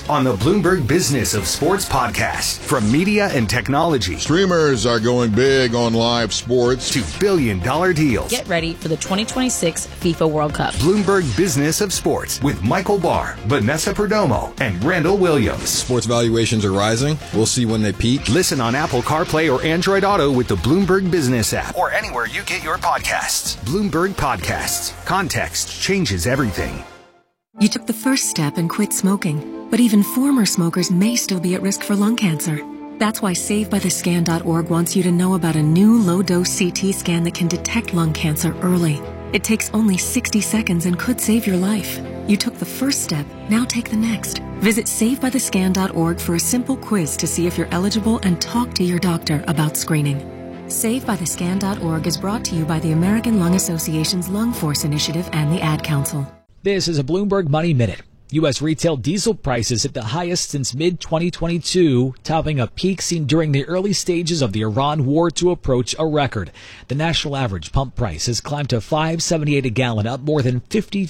on the Bloomberg Business of Sports podcast. From media and technology, streamers are going big on live sports, to billion-dollar deals. Get ready for the 2026 FIFA World Cup. Bloomberg Business of Sports with Michael Barr, Vanessa Perdomo, and Randall Williams. Sports valuations are rising. We'll see when they peak. Listen on Apple CarPlay or Android Auto with the Bloomberg Business app or anywhere you get your podcasts. Bloomberg Podcasts. Context changes everything. You took the first step and quit smoking, but even former smokers may still be at risk for lung cancer. That's why SaveByTheScan.org wants you to know about a new low-dose CT scan that can detect lung cancer early. It takes only 60 seconds and could save your life. You took the first step, now take the next. Visit SaveByTheScan.org for a simple quiz to see if you're eligible and talk to your doctor about screening. SaveByTheScan.org is brought to you by the American Lung Association's Lung Force Initiative and the Ad Council. This is a Bloomberg Money Minute. U.S. retail diesel prices at the highest since mid-2022, topping a peak seen during the early stages of the Iran war to approach a record. The national average pump price has climbed to $5.78 a gallon, up more than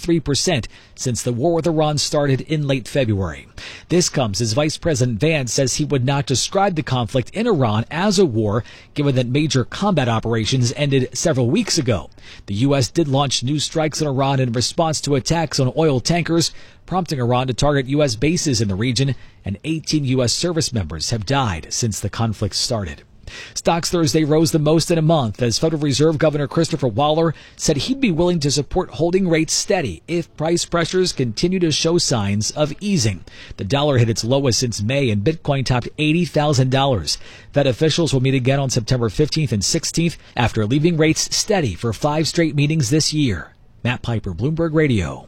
53% since the war with Iran started in late February. This comes as Vice President Vance says he would not describe the conflict in Iran as a war, given that major combat operations ended several weeks ago. The U.S. did launch new strikes on Iran in response to attacks on oil tankers, prompting Iran to target U.S. bases in the region, and 18 U.S. service members have died since the conflict started. Stocks Thursday rose the most in a month as Federal Reserve Governor Christopher Waller said he'd be willing to support holding rates steady if price pressures continue to show signs of easing. The dollar hit its lowest since May and Bitcoin topped $80,000. Fed officials will meet again on September 15th and 16th after leaving rates steady for 5 straight meetings this year. Matt Piper, Bloomberg Radio.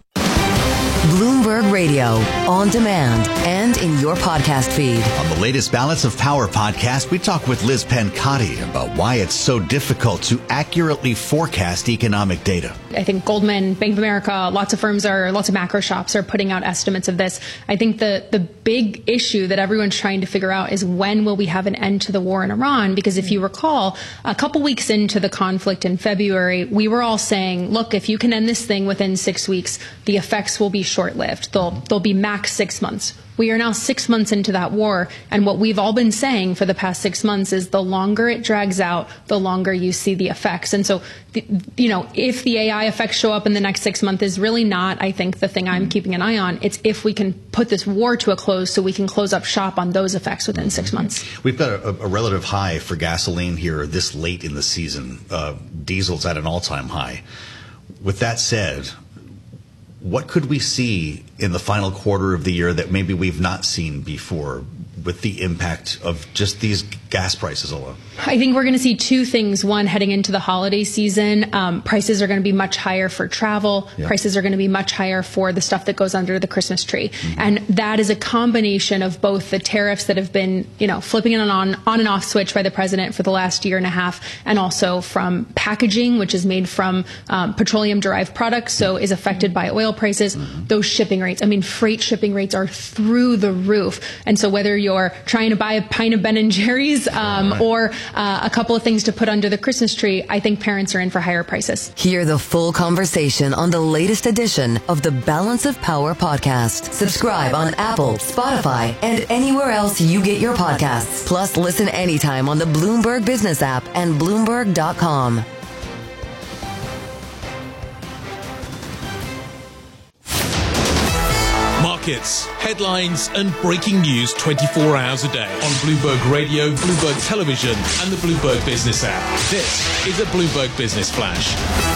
Bloomberg Radio, on demand and in your podcast feed. On the latest Balance of Power podcast, we talk with Liz Pencotti about why it's so difficult to accurately forecast economic data. I think Goldman, Bank of America, lots of macro shops are putting out estimates of this. I think the big issue that everyone's trying to figure out is when will we have an end to the war in Iran? Because if you recall, a couple weeks into the conflict in February, we were all saying, look, if you can end this thing within 6 weeks, the effects will be short-lived. They'll be max 6 months. We are now 6 months into that war, and what we've all been saying for the past 6 months is the longer it drags out, the longer you see the effects. And so, if the AI effects show up in the next 6 months is really not, I think, the thing I'm keeping an eye on. It's if we can put this war to a close so we can close up shop on those effects within 6 months. We've got a relative high for gasoline here this late in the season. Diesel's at an all-time high. With that said, what could we see in the final quarter of the year that maybe we've not seen before with the impact of just these gas prices alone? I think we're going to see two things. One, heading into the holiday season, prices are going to be much higher for travel. Yeah. Prices are going to be much higher for the stuff that goes under the Christmas tree. Mm-hmm. And that is a combination of both the tariffs that have been, flipping an on and off switch by the president for the last year and a half, and also from packaging, which is made from petroleum derived products, so is affected by oil prices. Mm-hmm. Those shipping rates, freight shipping rates are through the roof. And so whether you're trying to buy a pint of Ben & Jerry's or a couple of things to put under the Christmas tree, I think parents are in for higher prices. Hear the full conversation on the latest edition of the Balance of Power podcast. Subscribe on Apple, Spotify, and anywhere else you get your podcasts. Plus, listen anytime on the Bloomberg Business app and Bloomberg.com. Markets, headlines, and breaking news 24 hours a day on Bloomberg Radio, Bloomberg Television, and the Bloomberg Business app. This is a Bloomberg Business Flash.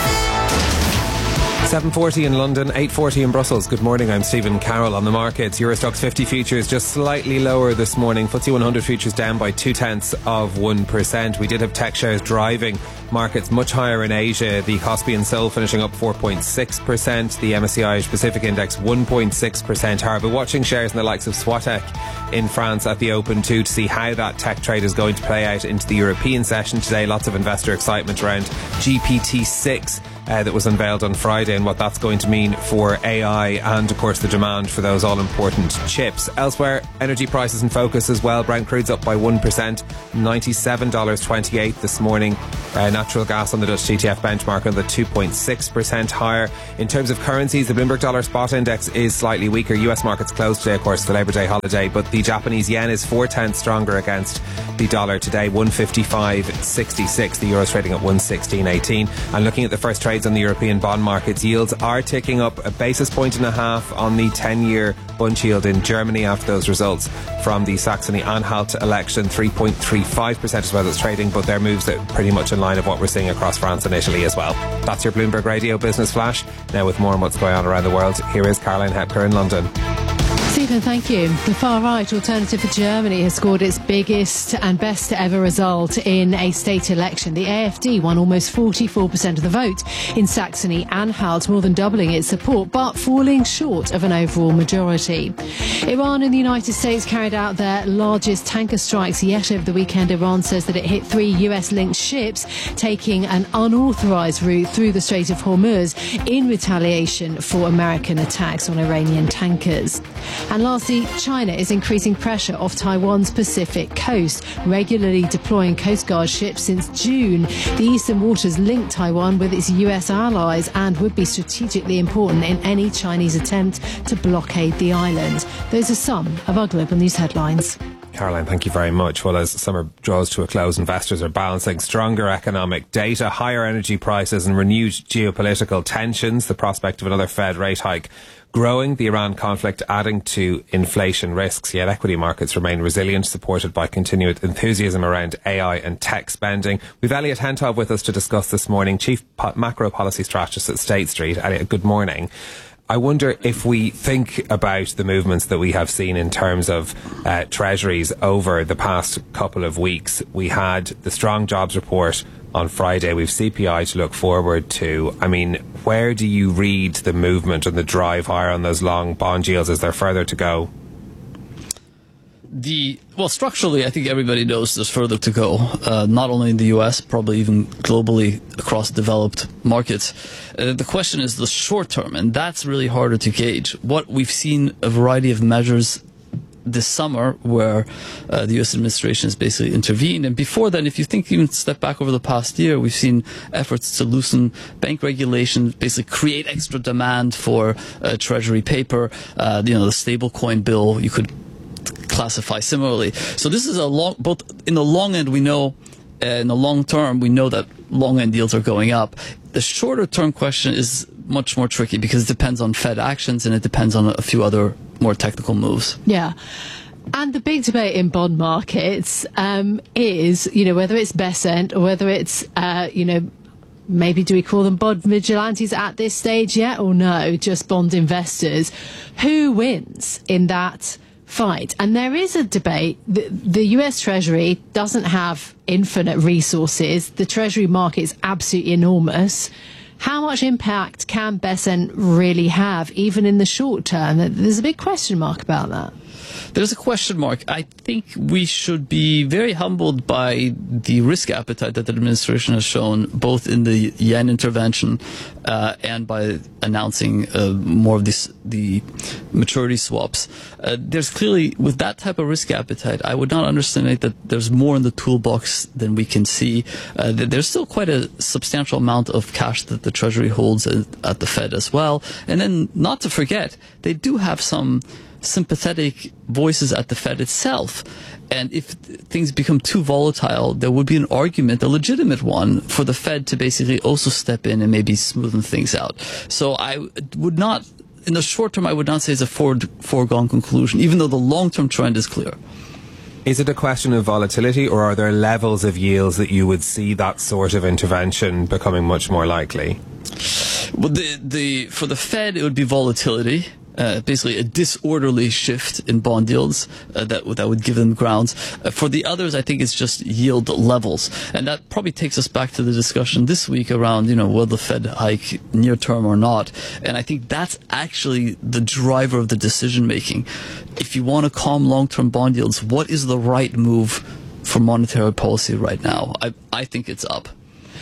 7:40 in London, 8:40 in Brussels. Good morning, I'm Stephen Carroll. On the markets, Eurostoxx 50 futures just slightly lower this morning. FTSE 100 futures down by 0.2%. We did have tech shares driving markets much higher in Asia. The Kospi and Seoul finishing up 4.6%. The MSCI Asia Pacific Index 1.6% higher. But watching shares in the likes of Swatec in France at the Open too to see how that tech trade is going to play out into the European session today. Lots of investor excitement around GPT-6 that was unveiled on Friday, and what that's going to mean for AI and, of course, the demand for those all-important chips. Elsewhere, energy prices in focus as well. Brent crude's up by 1%, $97.28 this morning. Natural gas on the Dutch TTF benchmark on the 2.6% higher. In terms of currencies, the Bloomberg Dollar Spot Index is slightly weaker. US markets closed today, of course, the Labor Day holiday, but the Japanese yen is 4/10 stronger against the dollar today, 155.66. The euro's trading at 116.18. And looking at the first trades on the European bond markets, yields are ticking up 1.5 basis points on the 10-year Bund yield in Germany after those results from the Saxony-Anhalt election. 3.35% is where it's trading, but their moves are pretty much in line of what we're seeing across France and Italy as well. That's your Bloomberg Radio Business Flash. Now with more on what's going on around the world, here is Caroline Hepker in London. Stephen, thank you. The far-right Alternative for Germany has scored its biggest and best ever result in a state election. The AfD won almost 44% of the vote in Saxony-Anhalt, more than doubling its support, but falling short of an overall majority. Iran and the United States carried out their largest tanker strikes yet over the weekend. Iran says that it hit 3 US-linked ships taking an unauthorized route through the Strait of Hormuz in retaliation for American attacks on Iranian tankers. And lastly, China is increasing pressure off Taiwan's Pacific coast, regularly deploying Coast Guard ships since June. The eastern waters link Taiwan with its US allies and would be strategically important in any Chinese attempt to blockade the island. Those are some of our global news headlines. Caroline, thank you very much. Well, as summer draws to a close, investors are balancing stronger economic data, higher energy prices and renewed geopolitical tensions, the prospect of another Fed rate hike growing, the Iran conflict adding to inflation risks, yet equity markets remain resilient, supported by continued enthusiasm around AI and tech spending. We've Elliot Hentov with us to discuss this morning, Chief Macro Policy Strategist at State Street. Elliot, good morning. I wonder if we think about the movements that we have seen in terms of treasuries over the past couple of weeks. We had the strong jobs report on Friday. We've CPI to look forward to. I mean, where do you read the movement and the drive higher on those long bond yields? Is there further to go? Well, structurally, I think everybody knows there's further to go, not only in the US, probably even globally across developed markets. The question is the short term, and that's really harder to gauge. What we've seen a variety of measures this summer where the U.S. administration has basically intervened. And before then, if you think even step back over the past year, we've seen efforts to loosen bank regulation, basically create extra demand for treasury paper. The stable coin bill you could classify similarly. So this is both in the long end, we know, in the long term, we know that long end yields are going up. The shorter term question is much more tricky because it depends on Fed actions and it depends on a few other more technical moves. Yeah. And the big debate in bond markets is, whether it's Bessent or whether it's, maybe do we call them bond vigilantes at this stage yet or no, just bond investors. Who wins in that fight? And there is a debate. The US Treasury doesn't have infinite resources. The Treasury market is absolutely enormous. How much impact can Bessent really have, even in the short term? There's a big question mark about that. There's a question mark. I think we should be very humbled by the risk appetite that the administration has shown, both in the yen intervention and by announcing more of the maturity swaps. There's clearly, with that type of risk appetite, I would not underestimate that there's more in the toolbox than we can see. There's still quite a substantial amount of cash that the Treasury holds at the Fed as well. And then, not to forget, they do have some sympathetic voices at the Fed itself. And if things become too volatile, there would be an argument, a legitimate one, for the Fed to basically also step in and maybe smoothen things out. So I would not, in the short term, I would not say it's a foregone conclusion, even though the long-term trend is clear. Is it a question of volatility, or are there levels of yields that you would see that sort of intervention becoming much more likely? Well, for the Fed, it would be volatility. Basically a disorderly shift in bond yields that would give them grounds. For the others, I think it's just yield levels. And that probably takes us back to the discussion this week around, will the Fed hike near term or not? And I think that's actually the driver of the decision making. If you want to calm long-term bond yields, what is the right move for monetary policy right now? I think it's up.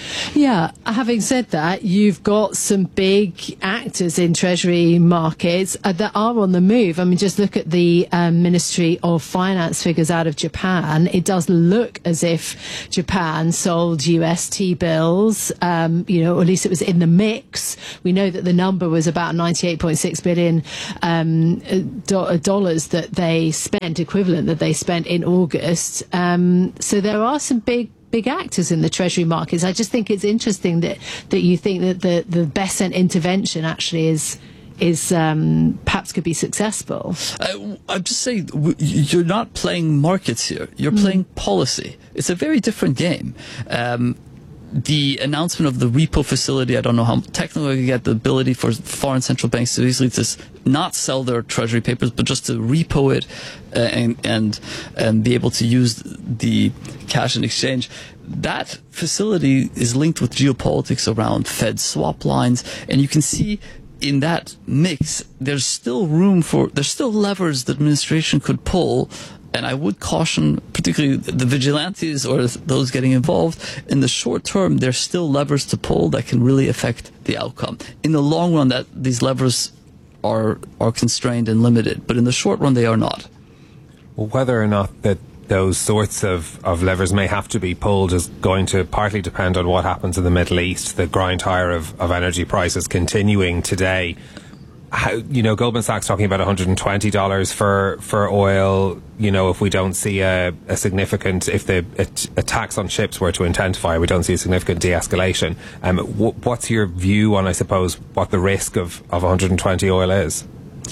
Yeah, having said that, you've got some big actors in Treasury markets that are on the move. I mean, just look at the Ministry of Finance figures out of Japan. It does look as if Japan sold US T-bills, or at least it was in the mix. We know that the number was about $98.6 billion dollars that they spent, equivalent that they spent in August. So there are some big actors in the Treasury markets. I just think it's interesting that you think that the Bessent intervention actually is perhaps could be successful. I'm just saying, you're not playing markets here. You're playing policy. It's a very different game. The announcement of the repo facility, I don't know how technical you get, the ability for foreign central banks to easily just not sell their treasury papers, but just to repo it and be able to use the cash in exchange. That facility is linked with geopolitics around Fed swap lines, and you can see in that mix, there's still levers the administration could pull. And I would caution, particularly the vigilantes or those getting involved, in the short term, there's still levers to pull that can really affect the outcome. In the long run, these levers are constrained and limited, but in the short run, they are not. Well, whether or not that those sorts of levers may have to be pulled is going to partly depend on what happens in the Middle East. The grind higher of energy prices continuing today. Goldman Sachs talking about $120 for oil. If we don't see a significant, if a tax on ships were to intensify, we don't see a significant de-escalation. What's your view on, I suppose, what the risk of 120 oil is?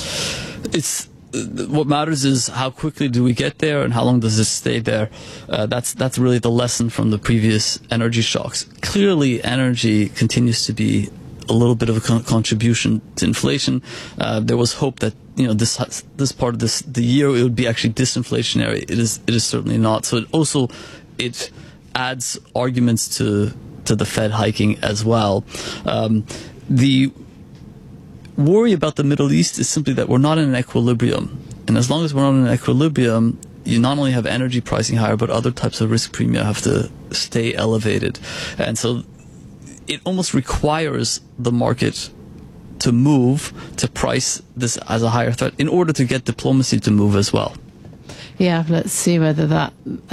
What matters is how quickly do we get there and how long does it stay there. That's really the lesson from the previous energy shocks. Clearly, energy continues to be a little bit of a contribution to inflation. There was hope that this part of the year it would be actually disinflationary. It is certainly not. So it adds arguments to the Fed hiking as well. The worry about the Middle East is simply that we're not in an equilibrium, and as long as we're not in an equilibrium, you not only have energy pricing higher, but other types of risk premium have to stay elevated, and so it almost requires the market to move to price this as a higher threat in order to get diplomacy to move as well. Yeah, let's see whether that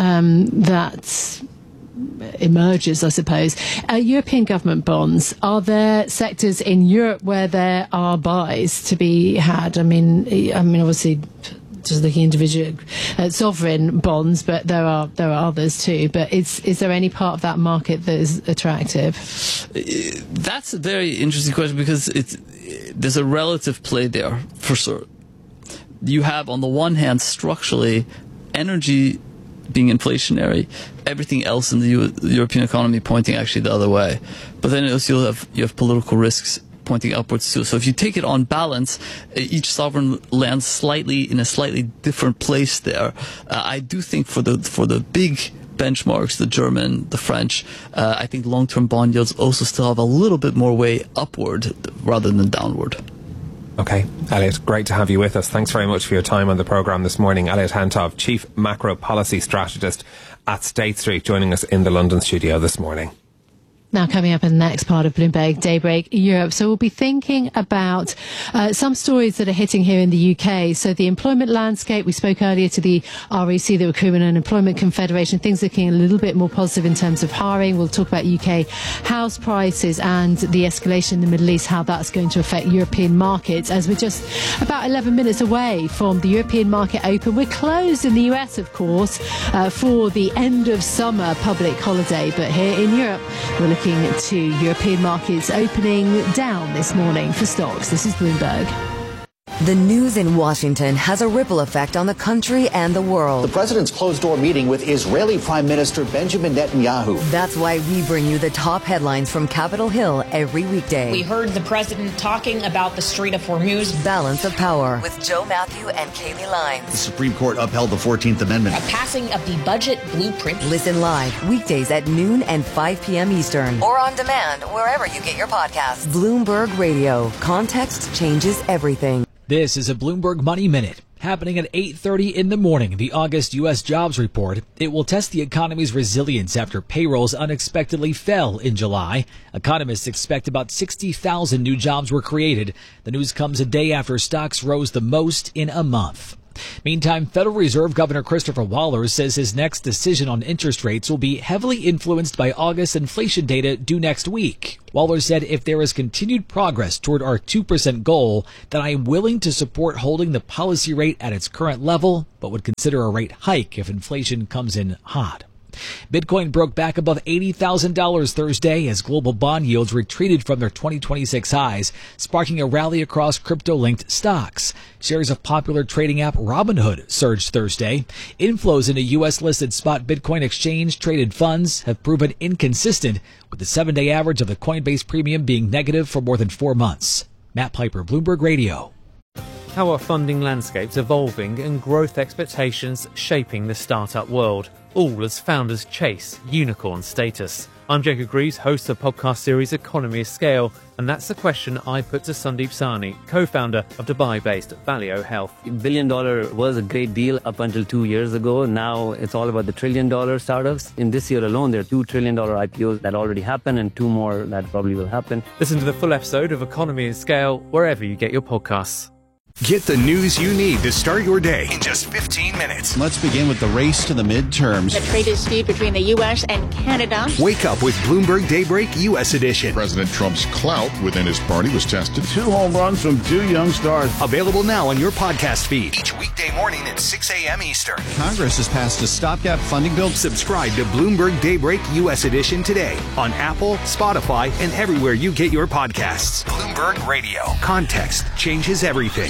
emerges, I suppose. European government bonds, are there sectors in Europe where there are buys to be had? I mean, obviously, just looking individual sovereign bonds, but there are others too. But is there any part of that market that is attractive? That's a very interesting question because there's a relative play there for sure. You have on the one hand structurally energy being inflationary, everything else in the European economy pointing actually the other way. But then also you have political risks pointing upwards too. So if you take it on balance, each sovereign lands in a slightly different place there. I do think for the big benchmarks, the German, the French, I think long-term bond yields also still have a little bit more way upward rather than downward. Okay, Elliot, great to have you with us. Thanks very much for your time on the programme this morning. Elliot Hentov, Chief Macro Policy Strategist at State Street, joining us in the London studio this morning. Now coming up in the next part of Bloomberg Daybreak Europe. So we'll be thinking about some stories that are hitting here in the UK. So the employment landscape, we spoke earlier to the REC, the Recruitment and Employment Confederation, things looking a little bit more positive in terms of hiring. We'll talk about UK house prices and the escalation in the Middle East, how that's going to affect European markets, as we're just about 11 minutes away from the European market open. We're closed in the US, of course, for the end of summer public holiday. But here in Europe, we're looking to European markets opening down this morning for stocks. This is Bloomberg. The news in Washington has a ripple effect on the country and the world. The president's closed-door meeting with Israeli Prime Minister Benjamin Netanyahu. That's why we bring you the top headlines from Capitol Hill every weekday. We heard the president talking about the Strait of Hormuz. Balance of Power with Joe Matthew and Kaylee Lyons. The Supreme Court upheld the 14th Amendment. A passing of the budget blueprint. Listen live weekdays at noon and 5 p.m. Eastern. Or on demand wherever you get your podcasts. Bloomberg Radio. Context changes everything. This is a Bloomberg Money Minute. Happening at 8:30 in the morning, the August U.S. jobs report. It will test the economy's resilience after payrolls unexpectedly fell in July. Economists expect about 60,000 new jobs were created. The news comes a day after stocks rose the most in a month. Meantime, Federal Reserve Governor Christopher Waller says his next decision on interest rates will be heavily influenced by August inflation data due next week. Waller said if there is continued progress toward our 2% goal, then I am willing to support holding the policy rate at its current level, but would consider a rate hike if inflation comes in hot. Bitcoin broke back above $80,000 Thursday as global bond yields retreated from their 2026 highs, sparking a rally across crypto-linked stocks. Shares of popular trading app Robinhood surged Thursday. Inflows into U.S.-listed spot Bitcoin exchange-traded funds have proven inconsistent, with the 7-day average of the Coinbase premium being negative for more than 4 months. Matt Piper, Bloomberg Radio. How are funding landscapes evolving and growth expectations shaping the startup world? All as founders chase unicorn status. I'm Jacob Greaves, host of the podcast series Economy of Scale, and that's the question I put to Sandeep Sahni, co-founder of Dubai-based Valeo Health. $1 billion was a great deal up until 2 years ago. Now it's all about the $1 trillion startups. In this year alone, there are $2 trillion IPOs that already happened and 2 more that probably will happen. Listen to the full episode of Economy of Scale wherever you get your podcasts. Get the news you need to start your day in just 15 minutes. Let's begin with the race to the midterms. The trade dispute between the U.S. and Canada. Wake up with Bloomberg Daybreak U.S. edition. President Trump's clout within his party was tested. 2 home runs from 2 young stars. Available now on your podcast feed. Each weekday morning at 6 a.m. Eastern. Congress has passed a stopgap funding bill. Subscribe to Bloomberg Daybreak U.S. edition today on Apple, Spotify, and everywhere you get your podcasts. Bloomberg Radio. Context changes everything.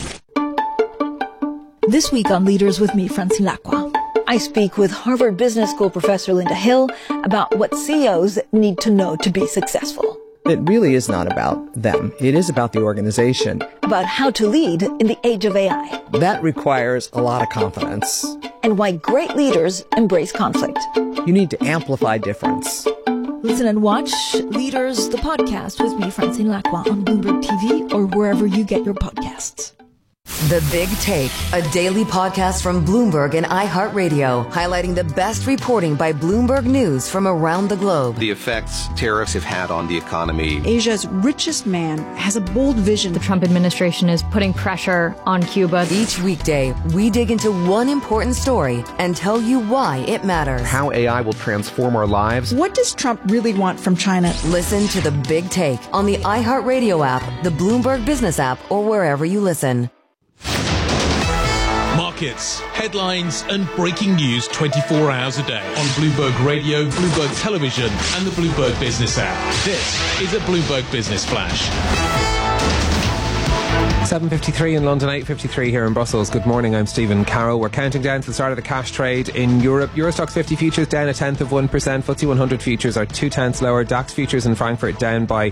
This week on Leaders with me, Francine Lacqua, I speak with Harvard Business School professor Linda Hill about what CEOs need to know to be successful. It really is not about them. It is about the organization. About how to lead in the age of AI. That requires a lot of confidence. And why great leaders embrace conflict. You need to amplify difference. Listen and watch Leaders, the podcast with me, Francine Lacqua, on Bloomberg TV or wherever you get your podcasts. The Big Take, a daily podcast from Bloomberg and iHeartRadio, highlighting the best reporting by Bloomberg News from around the globe. The effects tariffs have had on the economy. Asia's richest man has a bold vision. The Trump administration is putting pressure on Cuba. Each weekday, we dig into one important story and tell you why it matters. How AI will transform our lives. What does Trump really want from China? Listen to The Big Take on the iHeartRadio app, the Bloomberg Business app, or wherever you listen. Markets, headlines and breaking news 24 hours a day on Bloomberg Radio, Bloomberg Television and the Bloomberg Business app. This is a Bloomberg Business Flash. 7:53 in London, 8:53 here in Brussels. Good morning, I'm Stephen Carroll. We're counting down to the start of the cash trade in Europe. Eurostoxx 50 futures down 0.1%. FTSE 100 futures are 0.2 lower. DAX futures in Frankfurt down by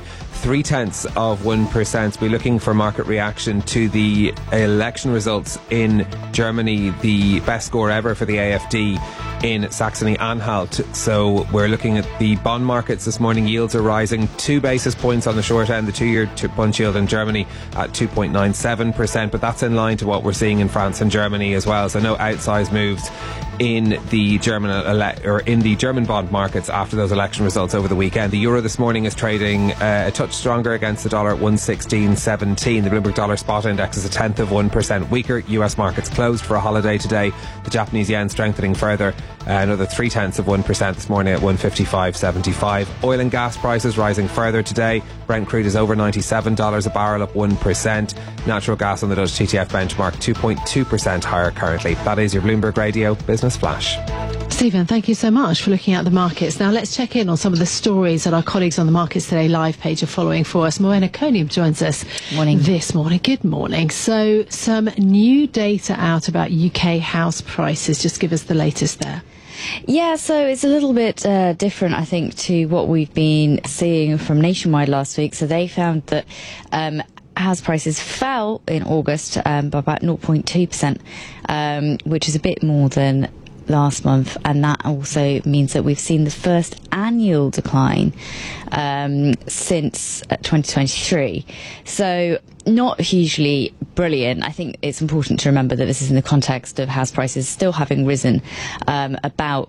0.3%. We're looking for market reaction to the election results in Germany, the best score ever for the AfD in Saxony-Anhalt. So we're looking at the bond markets this morning. Yields are rising 2 basis points on the short end. The 2-year bond yield in Germany at 2.97%, but that's in line to what we're seeing in France and Germany as well. So no outsized moves in the German bond markets after those election results over the weekend. The euro this morning is trading a touch stronger against the dollar at 116.17. The Bloomberg Dollar Spot Index is 0.1% weaker. US markets closed for a holiday today. The Japanese yen strengthening further, another 0.3% this morning at 155.75. Oil and gas prices rising further today. Brent crude is over $97 a barrel, up 1%. Natural gas on the Dutch TTF benchmark 2.2% higher currently. That is your Bloomberg Radio Business Flash. Stephen, thank you so much for looking at the markets. Now let's check in on some of the stories that our colleagues on the Markets Today live page are following for us. Moena Konium joins us this morning. Good morning. So some new data out about UK house prices. Just give us the latest there. Yeah, so it's a little bit different, I think, to what we've been seeing from Nationwide last week. So they found that house prices fell in August by about 0.2%, which is a bit more than last month, and that also means that we've seen the first annual decline since 2023. So not hugely brilliant. I think it's important to remember that this is in the context of house prices still having risen about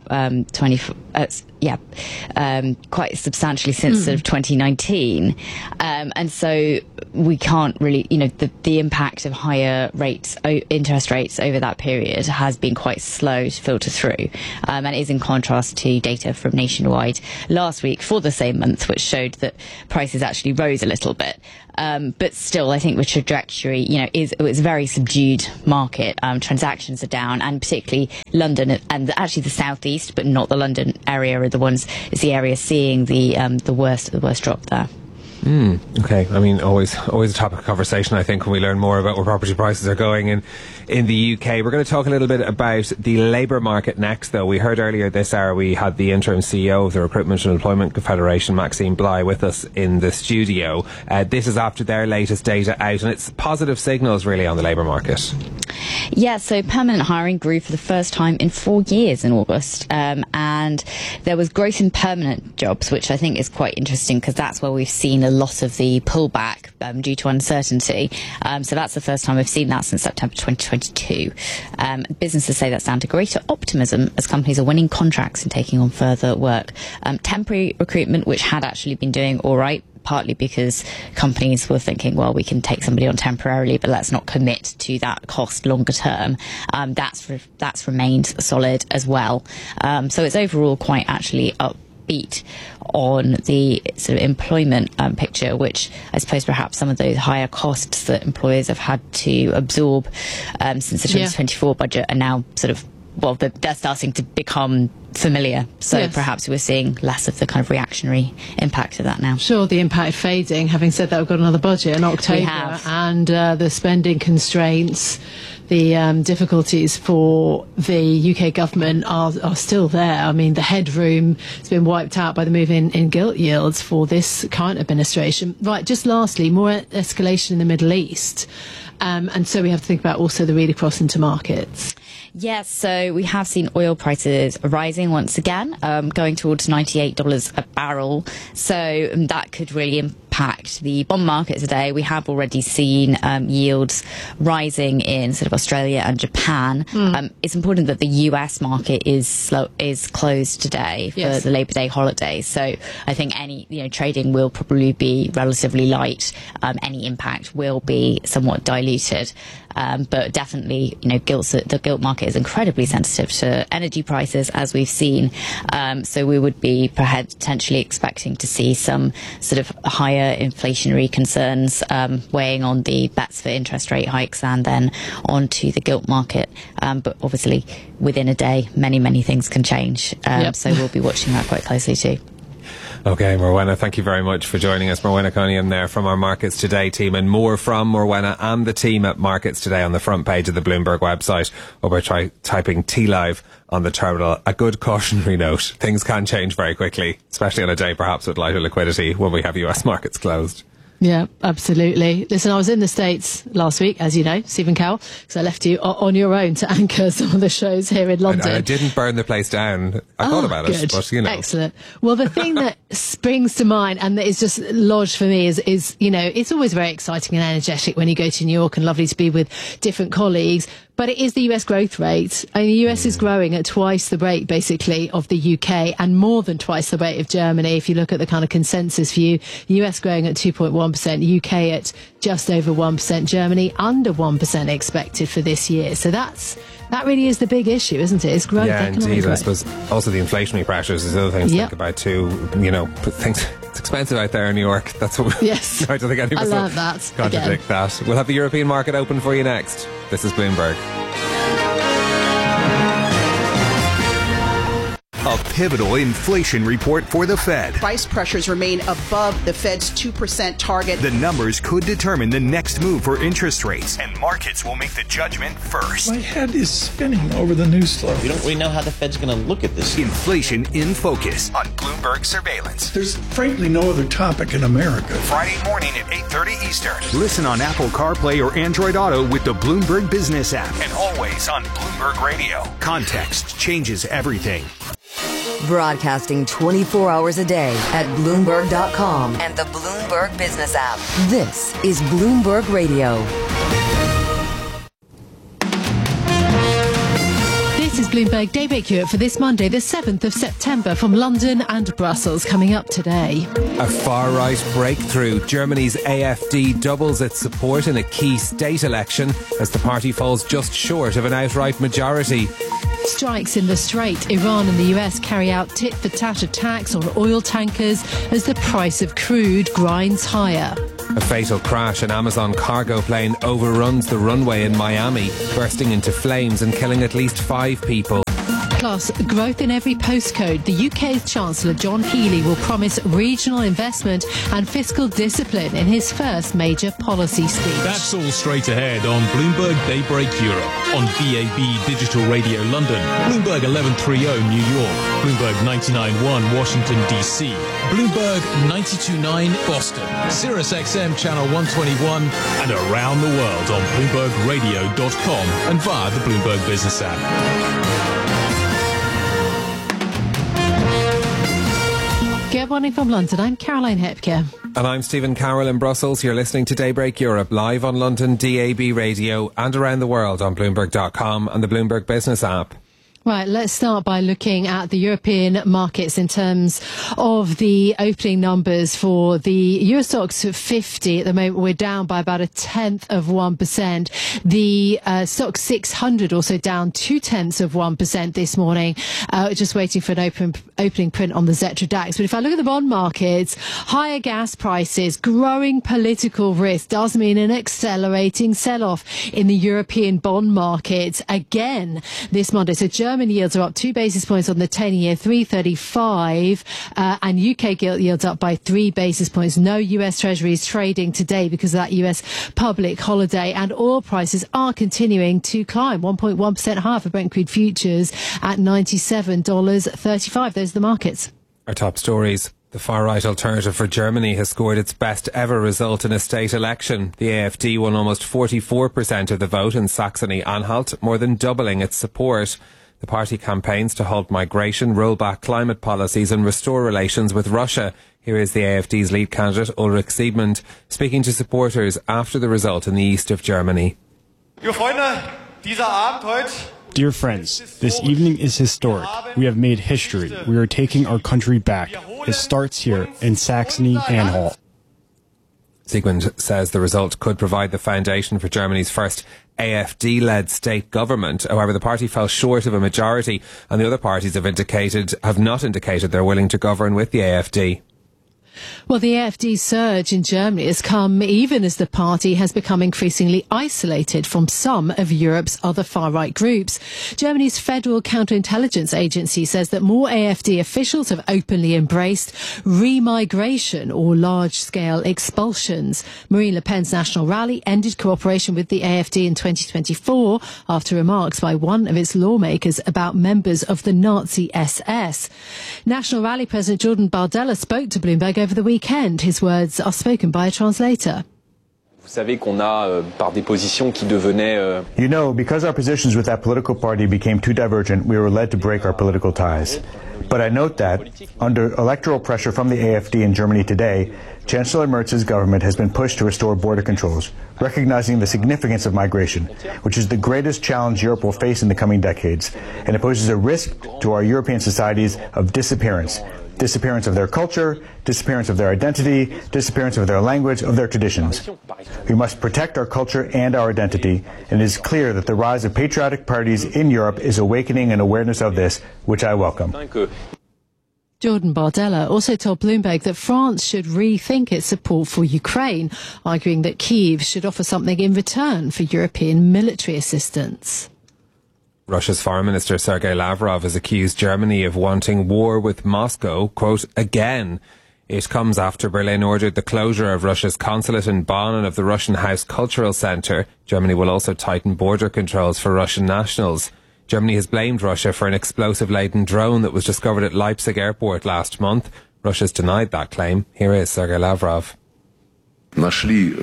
quite substantially since sort of 2019, and so we can't really, the impact of higher interest rates over that period has been quite slow to filter through, and it is in contrast to data from Nationwide last week for the same month, which showed that prices actually rose a little bit. But still, I think the trajectory, it was a very subdued market. Transactions are down, and particularly London and actually the southeast, but not the London area, are is the area seeing the worst drop there. Okay. I mean, always a topic of conversation, I think, when we learn more about where property prices are going in the UK. We're going to talk a little bit about the labour market next, though. We heard earlier this hour we had the interim CEO of the Recruitment and Employment Confederation, Maxine Bligh, with us in the studio. This is after their latest data out, and it's positive signals, really, on the labour market. Yeah, so permanent hiring grew for the first time in 4 years in August, and there was growth in permanent jobs, which I think is quite interesting because that's where we've seen a lot of the pullback due to uncertainty. So that's the first time we've seen that since September 2022. Businesses say that's down to greater optimism as companies are winning contracts and taking on further work. Temporary recruitment, which had actually been doing all right, partly because companies were thinking, well, we can take somebody on temporarily, but let's not commit to that cost longer term. That's remained solid as well. So it's overall quite actually upbeat on the sort of employment picture, which I suppose perhaps some of those higher costs that employers have had to absorb since the 2024 budget are now sort of, well, they're starting to become familiar. So perhaps we're seeing less of the kind of reactionary impact of that now. Sure, the impact fading. Having said that, we've got another budget in October, and the spending constraints, the difficulties for the UK government are still there. I mean, the headroom has been wiped out by the move in gilt yields for this current administration. Right, just lastly, more escalation in the Middle East. And so we have to think about also the read across into markets. Yes, so we have seen oil prices rising once again, going towards $98 a barrel. So that could really impact the bond market today. We have already seen yields rising in sort of Australia and Japan. It's important that the US market is closed today for the Labor Day holiday. So I think any trading will probably be relatively light. Any impact will be somewhat diluted. But definitely, the gilt market is incredibly sensitive to energy prices, as we've seen. So we would be potentially expecting to see some sort of higher inflationary concerns weighing on the bets for interest rate hikes and then onto the gilt market. But obviously, within a day, many things can change. So we'll be watching that quite closely too. Okay, Morwenna, thank you very much for joining us. Morwenna Cunningham there from our Markets Today team, and more from Morwenna and the team at Markets Today on the front page of the Bloomberg website, or by typing T-Live on the terminal. A good cautionary note. Things can change very quickly, especially on a day perhaps with lighter liquidity when we have US markets closed. Yeah, absolutely. Listen, I was in the States last week, as you know, Stephen Carroll, because I left you on your own to anchor some of the shows here in London. I didn't burn the place down. I thought about it, but Excellent. Well, the thing that springs to mind and that is just lodged for me is it's always very exciting and energetic when you go to New York, and lovely to be with different colleagues. But it is the US growth rate. I mean, the US is growing at twice the rate, basically, of the UK, and more than twice the rate of Germany. If you look at the kind of consensus view, the US growing at 2.1%, UK at just over 1%, Germany under 1% expected for this year. So that really is the big issue, isn't it? It's growth. Yeah, indeed. I suppose also the inflationary pressures is the other thing to think about too. It's expensive out there in New York. That's what. Yes. I don't think any of us will contradict that. We'll have the European market open for you next. This is Bloomberg. A pivotal inflation report for the Fed. Price pressures remain above the Fed's 2% target. The numbers could determine the next move for interest rates, and markets will make the judgment first. My head is spinning over the news flow. We don't really know how the Fed's going to look at this. Inflation in Focus on Bloomberg Surveillance. There's frankly no other topic in America. Friday morning at 8:30 Eastern. Listen on Apple CarPlay or Android Auto with the Bloomberg Business app, and always on Bloomberg Radio. Context changes everything. Broadcasting 24 hours a day at Bloomberg.com and the Bloomberg Business app. This is Bloomberg Radio. This is Bloomberg Daybreak Europe for this Monday, the 7th of September, from London and Brussels. Coming up today, a far-right breakthrough. Germany's AfD doubles its support in a key state election as the party falls just short of an outright majority. Strikes in the Strait. Iran and the US carry out tit-for-tat attacks on oil tankers as the price of crude grinds higher. A fatal crash. An Amazon cargo plane overruns the runway in Miami, bursting into flames and killing at least 5 people. Plus, growth in every postcode. The UK's Chancellor John Healey will promise regional investment and fiscal discipline in his first major policy speech. That's all straight ahead on Bloomberg Daybreak Europe, on DAB Digital Radio London, Bloomberg 1130 New York, Bloomberg 99.1 Washington DC, Bloomberg 92.9 Boston, Sirius XM Channel 121, and around the world on BloombergRadio.com and via the Bloomberg Business app. Good morning from London. I'm Caroline Hepker. And I'm Stephen Carroll in Brussels. You're listening to Daybreak Europe live on London DAB Radio and around the world on Bloomberg.com and the Bloomberg Business app. Right, let's start by looking at the European markets in terms of the opening numbers for the Eurostoxx 50. At the moment, we're down by about 0.1%. The Stoxx 600 also down 0.2% this morning. Just waiting for an opening print on the Xetra DAX. But if I look at the bond markets, higher gas prices, growing political risk does mean an accelerating sell-off in the European bond markets again this Monday. So German yields are up 2 basis points on the 10-year, 3.35, and UK gilt yields up by 3 basis points. No US Treasuries trading today because of that US public holiday, and oil prices are continuing to climb, 1.1% higher for Brent crude futures at $97.35. Those are the markets. Our top stories. The far-right Alternative for Germany has scored its best ever result in a state election. The AfD won almost 44% of the vote in Saxony-Anhalt, more than doubling its support. The party campaigns to halt migration, roll back climate policies and restore relations with Russia. Here is the AfD's lead candidate, Ulrich Siegmund, speaking to supporters after the result in the east of Germany. Dear friends, this evening is historic. We have made history. We are taking our country back. It starts here in Saxony-Anhalt. Siegmund says the result could provide the foundation for Germany's first AfD-led state government. However, the party fell short of a majority, and the other parties have not indicated they're willing to govern with the AfD. Well, the AfD's surge in Germany has come even as the party has become increasingly isolated from some of Europe's other far-right groups. Germany's Federal Counterintelligence Agency says that more AfD officials have openly embraced remigration or large-scale expulsions. Marine Le Pen's National Rally ended cooperation with the AfD in 2024 after remarks by one of its lawmakers about members of the Nazi SS. National Rally President Jordan Bardella spoke to Bloomberg over the weekend. His words are spoken by a translator. You know, because our positions with that political party became too divergent, we were led to break our political ties. But I note that, under electoral pressure from the AfD in Germany today, Chancellor Merz's government has been pushed to restore border controls, recognizing the significance of migration, which is the greatest challenge Europe will face in the coming decades, and it poses a risk to our European societies of disappearance of their culture, disappearance of their identity, disappearance of their language, of their traditions. We must protect our culture and our identity, and it is clear that the rise of patriotic parties in Europe is awakening an awareness of this, which I welcome. Jordan Bardella also told Bloomberg that France should rethink its support for Ukraine, arguing that Kyiv should offer something in return for European military assistance. Russia's Foreign Minister Sergei Lavrov has accused Germany of wanting war with Moscow, quote, again. It comes after Berlin ordered the closure of Russia's consulate in Bonn and of the Russian House Cultural Centre. Germany will also tighten border controls for Russian nationals. Germany has blamed Russia for an explosive-laden drone that was discovered at Leipzig airport last month. Russia's denied that claim. Here is Sergei Lavrov.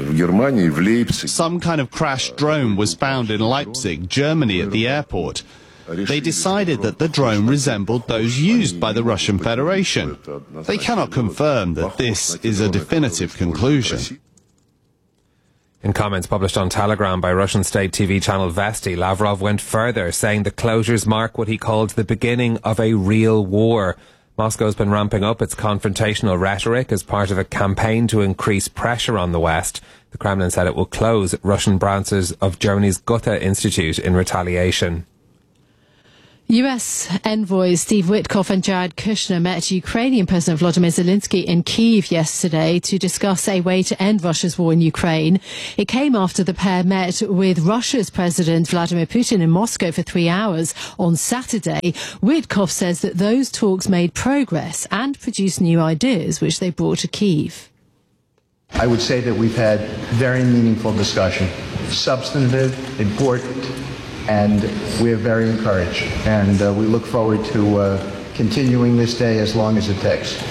Some kind of crashed drone was found in Leipzig, Germany, at the airport. They decided that the drone resembled those used by the Russian Federation. They cannot confirm that this is a definitive conclusion. In comments published on Telegram by Russian state TV channel Vesti, Lavrov went further, saying the closures mark what he called the beginning of a real war. Moscow's been ramping up its confrontational rhetoric as part of a campaign to increase pressure on the West. The Kremlin said it will close Russian branches of Germany's Goethe Institute in retaliation. US envoys Steve Witkoff and Jared Kushner met Ukrainian President Volodymyr Zelensky in Kyiv yesterday to discuss a way to end Russia's war in Ukraine. It came after the pair met with Russia's President Vladimir Putin in Moscow for 3 hours on Saturday. Witkoff says that those talks made progress and produced new ideas, which they brought to Kyiv. I would say that we've had very meaningful discussion, substantive, important, and we are very encouraged. And we look forward to continuing this day as long as it takes.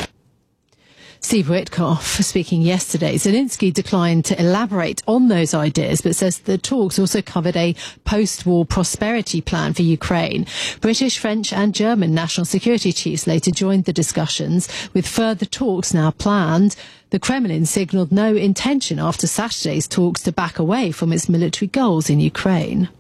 Steve Witkoff speaking yesterday. Zelensky declined to elaborate on those ideas, but says the talks also covered a post-war prosperity plan for Ukraine. British, French and German national security chiefs later joined the discussions, with further talks now planned. The Kremlin signalled no intention after Saturday's talks to back away from its military goals in Ukraine.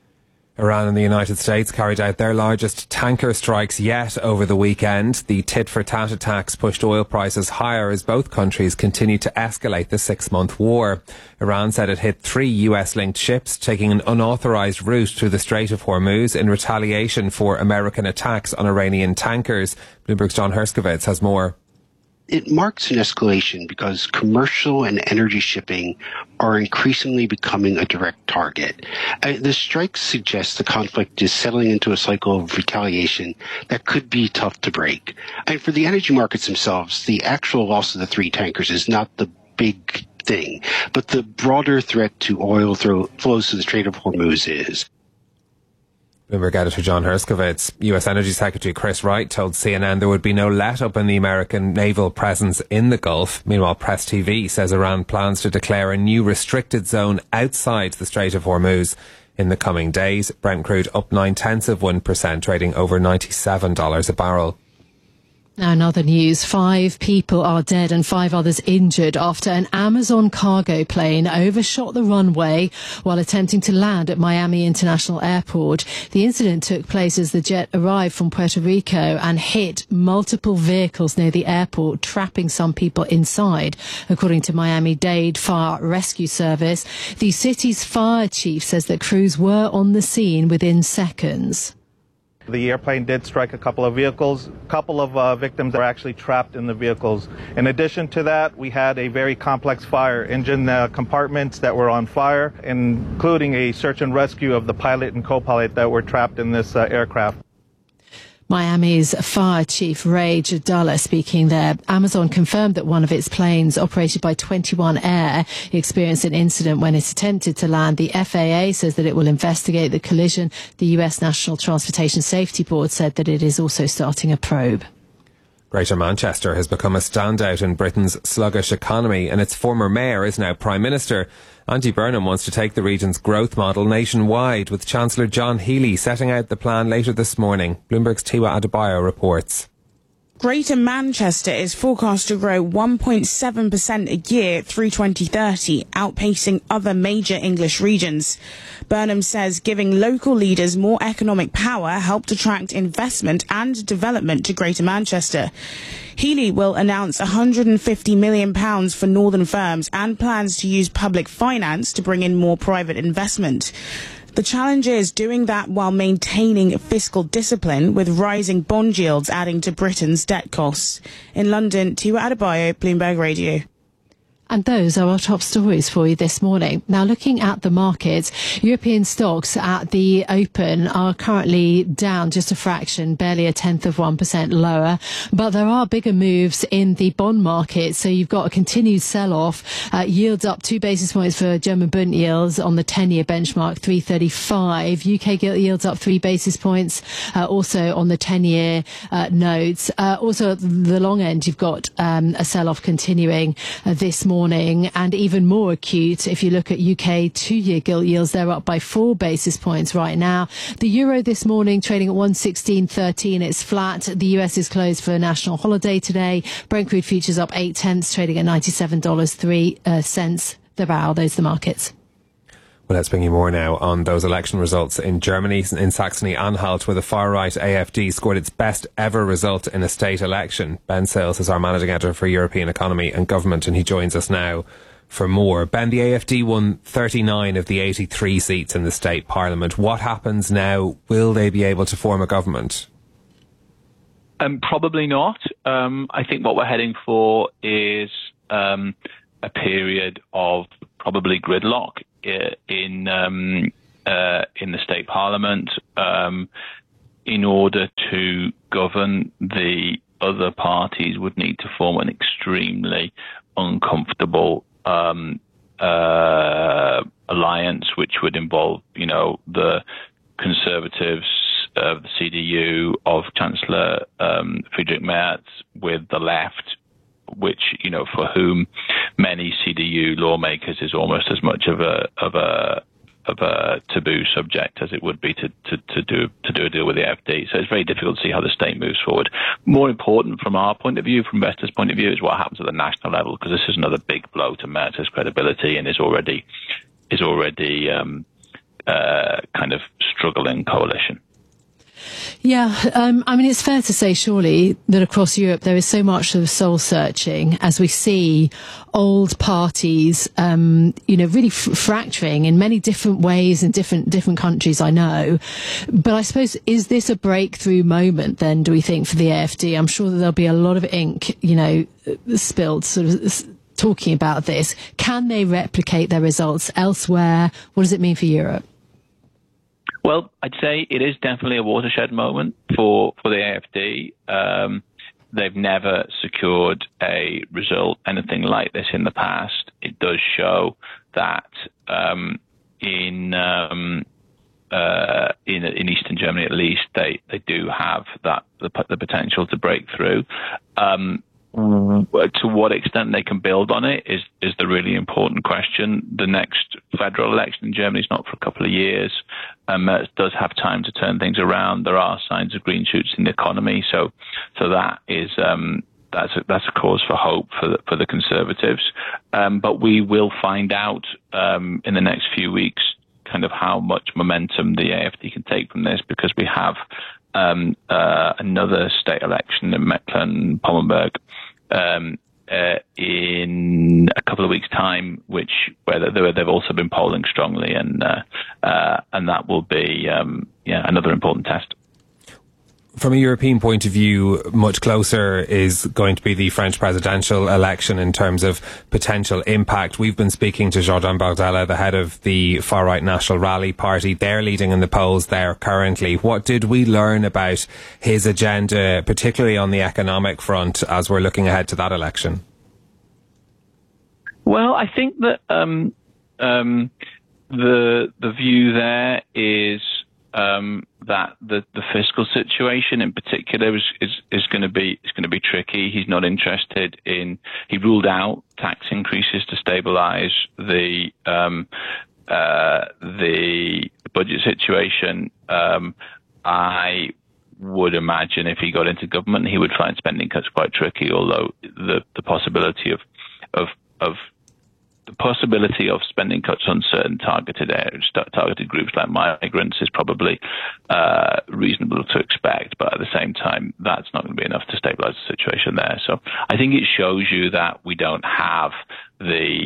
Iran and the United States carried out their largest tanker strikes yet over the weekend. The tit-for-tat attacks pushed oil prices higher as both countries continue to escalate the 6-month war. Iran said it hit 3 US-linked ships taking an unauthorised route through the Strait of Hormuz in retaliation for American attacks on Iranian tankers. Bloomberg's John Herskovitz has more. It marks an escalation because commercial and energy shipping are increasingly becoming a direct target. The strikes suggest the conflict is settling into a cycle of retaliation that could be tough to break. And for the energy markets themselves, the actual loss of the 3 tankers is not the big thing, but the broader threat to oil flows to the Strait of Hormuz is. Bloomberg editor John Herskovitz. US Energy Secretary Chris Wright told CNN there would be no let-up in the American naval presence in the Gulf. Meanwhile, Press TV says Iran plans to declare a new restricted zone outside the Strait of Hormuz in the coming days. Brent crude up 0.9%, trading over $97 a barrel. Now in other news, 5 people are dead and 5 others injured after an Amazon cargo plane overshot the runway while attempting to land at Miami International Airport. The incident took place as the jet arrived from Puerto Rico and hit multiple vehicles near the airport, trapping some people inside. According to Miami-Dade Fire Rescue Service, the city's fire chief says that crews were on the scene within seconds. The airplane did strike a couple of vehicles. A couple of victims are actually trapped in the vehicles. In addition to that, we had a very complex fire, engine compartments that were on fire, including a search and rescue of the pilot and co-pilot that were trapped in this aircraft. Miami's fire chief Ray Jadala speaking there. Amazon confirmed that one of its planes, operated by 21 Air, experienced an incident when it attempted to land. The FAA says that it will investigate the collision. The US National Transportation Safety Board said that it is also starting a probe. Greater Manchester has become a standout in Britain's sluggish economy, and its former mayor is now Prime Minister. Andy Burnham wants to take the region's growth model nationwide, with Chancellor John Healey setting out the plan later this morning. Bloomberg's Tiwa Adebayo reports. Greater Manchester is forecast to grow 1.7% a year through 2030, outpacing other major English regions. Burnham says giving local leaders more economic power helped attract investment and development to Greater Manchester. Healey will announce £150 million for northern firms and plans to use public finance to bring in more private investment. The challenge is doing that while maintaining fiscal discipline, with rising bond yields adding to Britain's debt costs. In London, Tiwa Adebayo, Bloomberg Radio. And those are our top stories for you this morning. Now, looking at the markets, European stocks at the open are currently down just a fraction, barely 1/10% lower. But there are bigger moves in the bond market. So you've got a continued sell-off. Yields up 2 basis points for German Bund yields on the 10-year benchmark, 3.35. UK gilt yields up 3 basis points, also on the 10-year notes. Also, at the long end, you've got a sell-off continuing this morning. morning, and even more acute if you look at UK 2-year gilt yields. They're up by 4 basis points right now. The euro this morning trading at 116.13. It's flat. The US is closed for a national holiday today. Brent crude futures up 0.8, trading at $97.03 the barrel. Those are the markets. Well, let's bring you more now on those election results in Germany. In Saxony-Anhalt, where the far-right AfD scored its best ever result in a state election. Ben Sales is our managing editor for European Economy and Government, and he joins us now for more. Ben, the AfD won 39 of the 83 seats in the state parliament. What happens now? Will they be able to form a government? Probably not. I think what we're heading for is a period of probably gridlock in the state parliament. In order to govern, the other parties would need to form an extremely uncomfortable alliance, which would involve, the Conservatives of the CDU of Chancellor Friedrich Merz with the left, which, for whom many CDU lawmakers is almost as much of a taboo subject as it would be to do a deal with the AfD. So it's very difficult to see how the state moves forward. More important from our point of view, from investors' point of view, is what happens at the national level, because this is another big blow to Merz's credibility and is already kind of struggling coalition. Yeah, it's fair to say, surely, that across Europe there is so much sort of soul-searching as we see old parties, really fracturing in many different ways in different countries, I know. But I suppose, is this a breakthrough moment then, do we think, for the AfD? I'm sure that there'll be a lot of ink, spilled sort of talking about this. Can they replicate their results elsewhere? What does it mean for Europe? Well, I'd say it is definitely a watershed moment for the AfD. They've never secured a result anything like this in the past. It does show that in Eastern Germany, at least, they do have the potential to break through. To what extent they can build on it is the really important question. The next federal election in Germany is not for a couple of years. Merz does have time to turn things around. There are signs of green shoots in the economy, so that is that's a cause for hope for the Conservatives. But we will find out in the next few weeks kind of how much momentum the AfD can take from this, because we have another state election in Mecklenburg in a couple of weeks' time, where they've also been polling strongly, and that will be another important test. From a European point of view, much closer is going to be the French presidential election in terms of potential impact. We've been speaking to Jordan Bardella, the head of the far-right National Rally Party. They're leading in the polls there currently. What did we learn about his agenda, particularly on the economic front, as we're looking ahead to that election? Well, I think that the view there is that the fiscal situation in particular is going to be tricky. He's not interested in. He ruled out tax increases to stabilise the budget situation. I would imagine if he got into government, he would find spending cuts quite tricky. Although the possibility of spending cuts on certain targeted areas, targeted groups like migrants is probably reasonable to expect. But at the same time, that's not going to be enough to stabilise the situation there. So I think it shows you that we don't have the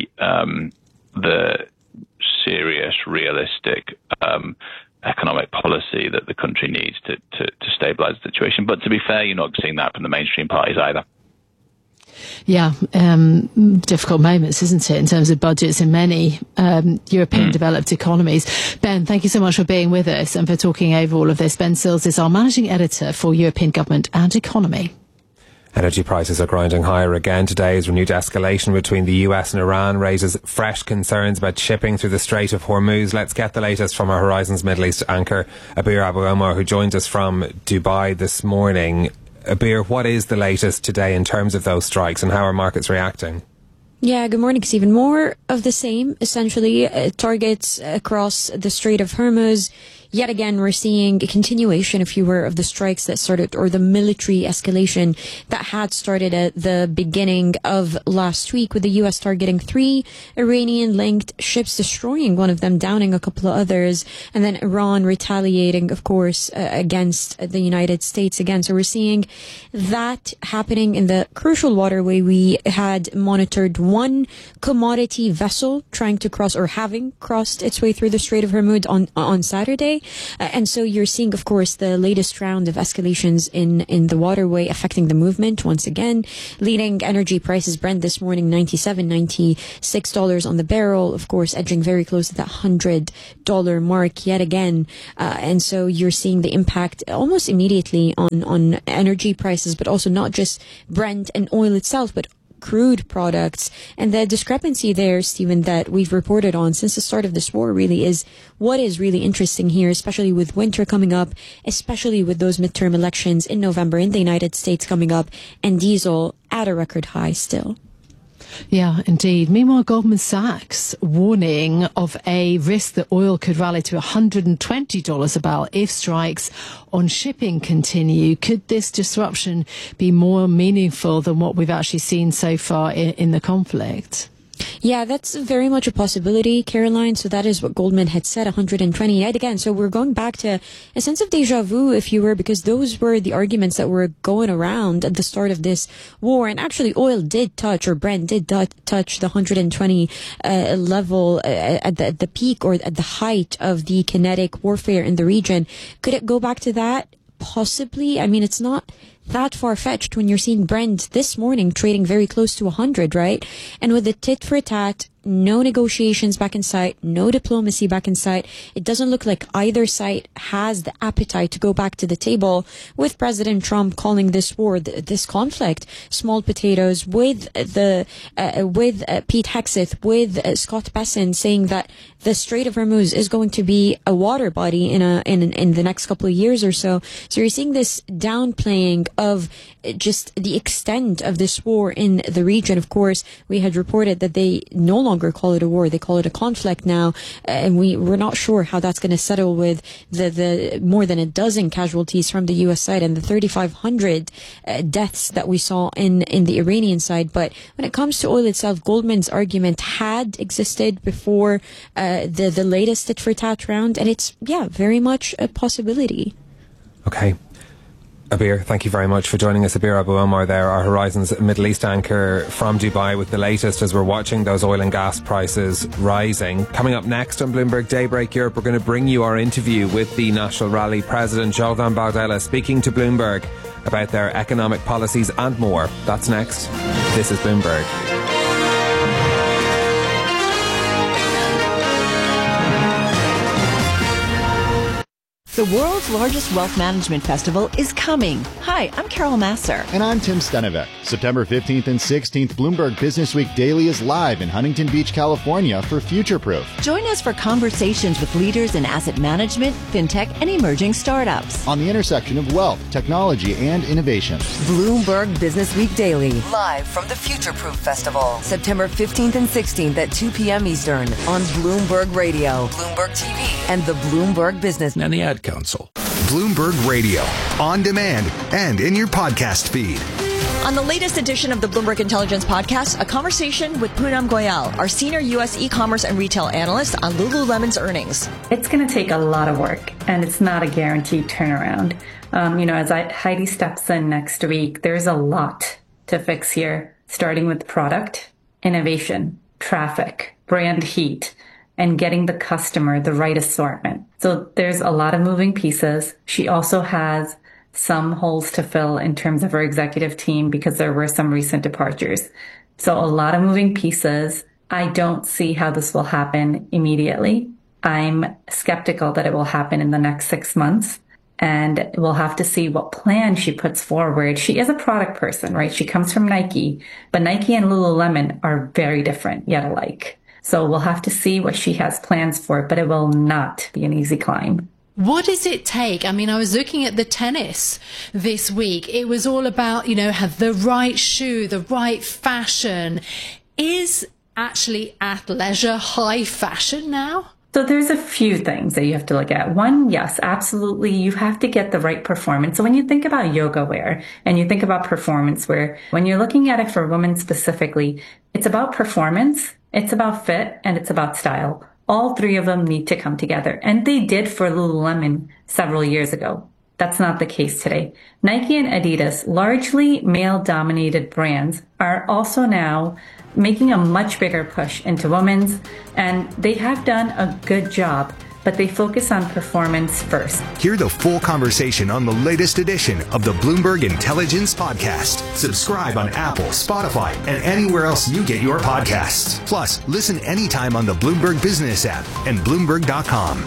serious, realistic economic policy that the country needs to stabilise the situation. But to be fair, you're not seeing that from the mainstream parties either. Yeah, difficult moments, isn't it, in terms of budgets in many European developed economies. Ben, thank you so much for being with us and for talking over all of this. Ben Sills is our managing editor for European Government and Economy. Energy prices are grinding higher again today as renewed escalation between the US and Iran raises fresh concerns about shipping through the Strait of Hormuz. Let's get the latest from our Horizons Middle East anchor, Abir Abu Omar, who joins us from Dubai this morning. Abir, what is the latest today in terms of those strikes and how are markets reacting? Yeah, good morning, Stephen. More of the same, essentially, targets across the Strait of Hormuz. Yet again, we're seeing a continuation, if you were, of the strikes that started, or the military escalation that had started at the beginning of last week, with the U.S. targeting 3 Iranian-linked ships, destroying one of them, downing a couple of others, and then Iran retaliating, of course, against the United States again. So we're seeing that happening in the crucial waterway. We had monitored one commodity vessel trying to cross, or having crossed its way through the Strait of Hormuz on Saturday. And so you're seeing, of course, the latest round of escalations in the waterway affecting the movement once again, leading energy prices. Brent this morning, $96 on the barrel, of course, edging very close to that $100 mark yet again. And so you're seeing the impact almost immediately on energy prices, but also not just Brent and oil itself, but crude products. And the discrepancy there, Stephen, that we've reported on since the start of this war really is what is really interesting here, especially with winter coming up, especially with those midterm elections in November in the United States coming up, and diesel at a record high still. Yeah, indeed. Meanwhile, Goldman Sachs warning of a risk that oil could rally to $120 a barrel if strikes on shipping continue. Could this disruption be more meaningful than what we've actually seen so far in the conflict? Yeah, that's very much a possibility, Caroline. So that is what Goldman had said, 120. Yet again, so we're going back to a sense of deja vu, if you were, because those were the arguments that were going around at the start of this war. And actually, oil did touch, or Brent did touch the 120 level at the peak, or at the height of the kinetic warfare in the region. Could it go back to that? Possibly. I mean, it's not that far-fetched when you're seeing Brent this morning trading very close to 100, right? And with the tit for tat, no negotiations back in sight, no diplomacy back in sight, it doesn't look like either side has the appetite to go back to the table, with President Trump calling this war, this conflict, small potatoes, with Pete Hegseth, with Scott Bessent saying that the Strait of Hormuz is going to be a water body in the next couple of years or so. So you're seeing this downplaying of just the extent of this war in the region. Of course, we had reported that they no longer call it a war, they call it a conflict now, and we're not sure how that's going to settle with the more than a dozen casualties from the U.S. side and the 3,500 deaths that we saw in the Iranian side. But when it comes to oil itself, Goldman's argument had existed before the latest tit for tat round, and it's very much a possibility. Okay. Abir, thank you very much for joining us. Abir Abu Omar there, our Horizons Middle East anchor from Dubai, with the latest as we're watching those oil and gas prices rising. Coming up next on Bloomberg Daybreak Europe, we're going to bring you our interview with the National Rally President, Jordan Bardella, speaking to Bloomberg about their economic policies and more. That's next. This is Bloomberg. The world's largest wealth management festival is coming. Hi, I'm Carol Masser. And I'm Tim Stenevec. September 15th and 16th, Bloomberg Business Week Daily is live in Huntington Beach, California for Futureproof. Join us for conversations with leaders in asset management, fintech, and emerging startups. On the intersection of wealth, technology, and innovation. Bloomberg Business Week Daily, live from the Futureproof Festival, September 15th and 16th at 2 p.m. Eastern on Bloomberg Radio, Bloomberg TV, and the Bloomberg Business and the Ad Council. Bloomberg Radio, on demand and in your podcast feed. On the latest edition of the Bloomberg Intelligence Podcast, a conversation with Poonam Goyal, our senior U.S. e-commerce and retail analyst, on Lululemon's earnings. It's going to take a lot of work, and it's not a guaranteed turnaround. As Heidi steps in next week, there's a lot to fix here, starting with product, innovation, traffic, brand heat, and getting the customer the right assortment. So there's a lot of moving pieces. She also has some holes to fill in terms of her executive team because there were some recent departures. So a lot of moving pieces. I don't see how this will happen immediately. I'm skeptical that it will happen in the next 6 months. And we'll have to see what plan she puts forward. She is a product person, right? She comes from Nike, but Nike and Lululemon are very different, yet alike. So we'll have to see what she has plans for, but it will not be an easy climb. What does it take? I mean, I was looking at the tennis this week. It was all about, have the right shoe, the right fashion. is actually athleisure high fashion now? So there's a few things that you have to look at. One, yes, absolutely, you have to get the right performance. So when you think about yoga wear and you think about performance wear, when you're looking at it for women specifically, it's about performance, it's about fit, and it's about style. All three of them need to come together. And they did for Lululemon several years ago. That's not the case today. Nike and Adidas, largely male-dominated brands, are also now making a much bigger push into women's, and they have done a good job, but they focus on performance first. Hear the full conversation on the latest edition of the Bloomberg Intelligence Podcast. Subscribe on Apple, Spotify, and anywhere else you get your podcasts. Plus, listen anytime on the Bloomberg Business app and Bloomberg.com.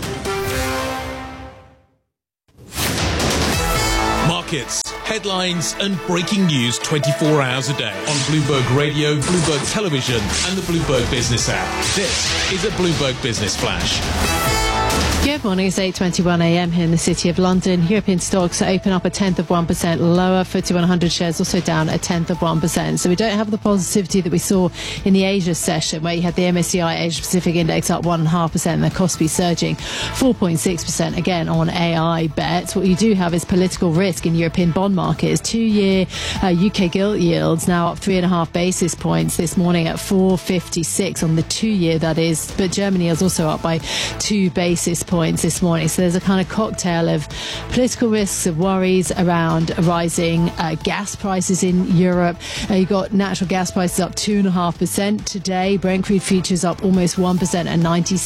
Markets, headlines, and breaking news 24 hours a day on Bloomberg Radio, Bloomberg Television, and the Bloomberg Business app. This is a Bloomberg Business Flash. Good morning, it's 8:21 a.m. here in the City of London. European stocks open up 0.1% lower. FTSE 100 shares also down 0.1%. So we don't have the positivity that we saw in the Asia session, where you had the MSCI Asia Pacific Index up 1.5% and the Kospi surging 4.6% again on AI bets. What you do have is political risk in European bond markets. 2-year UK gilt yields now up 3.5 basis points this morning at 4.56 on the 2-year, that is. But Germany is also up by 2 basis points this morning. So there's a kind of cocktail of political risks, of worries around rising gas prices in Europe. You've got natural gas prices up 2.5% today. Brent crude futures up almost 1% at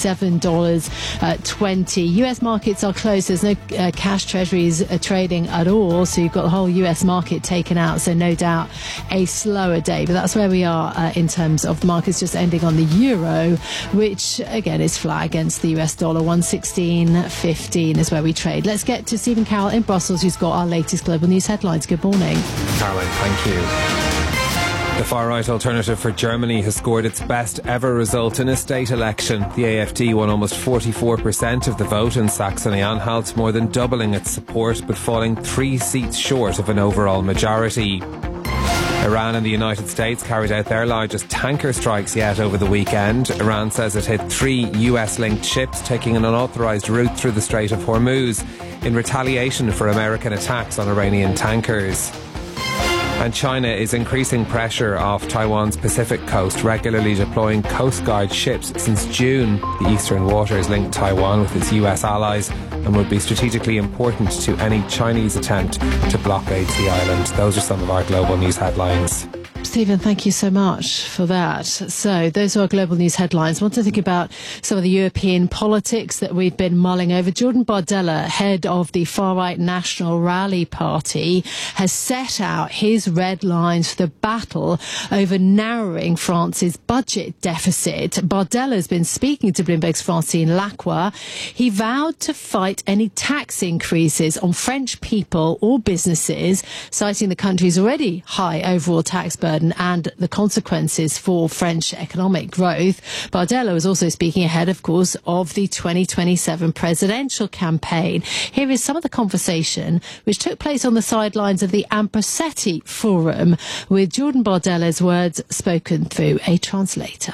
$97.20. US markets are closed. There's no cash treasuries trading at all. So you've got the whole US market taken out. So no doubt a slower day. But that's where we are in terms of the markets, just ending on the euro, which again is flat against the US dollar. 116.15 is where we trade. Let's get to Stephen Carroll in Brussels, who's got our latest global news headlines. Good morning. Caroline, thank you. The far-right alternative for Germany has scored its best ever result in a state election. The AfD won almost 44% of the vote in Saxony-Anhalt, more than doubling its support, but falling 3 seats short of an overall majority. Iran and the United States carried out their largest tanker strikes yet over the weekend. Iran says it hit 3 US-linked ships taking an unauthorised route through the Strait of Hormuz in retaliation for American attacks on Iranian tankers. And China is increasing pressure off Taiwan's Pacific coast, regularly deploying Coast Guard ships since June. The eastern waters link Taiwan with its US allies and would be strategically important to any Chinese attempt to blockade the island. Those are some of our global news headlines. Stephen, thank you so much for that. So those are our global news headlines. I want to think about some of the European politics that we've been mulling over. Jordan Bardella, head of the far-right National Rally Party, has set out his red lines for the battle over narrowing France's budget deficit. Bardella has been speaking to Bloomberg's Francine Lacqua. He vowed to fight any tax increases on French people or businesses, citing the country's already high overall tax burden and the consequences for French economic growth. Bardella was also speaking ahead, of course, of the 2027 presidential campaign. Here is some of the conversation which took place on the sidelines of the Amproseti Forum, with Jordan Bardella's words spoken through a translator.